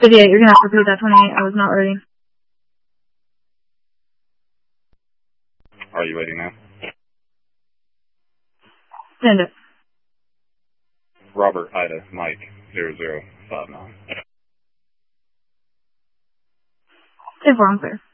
58, you're gonna have to repeat that 28. I was not ready. Are you waiting now? Send it. Robert Ida Mike 0059. 10-4, I'm clear.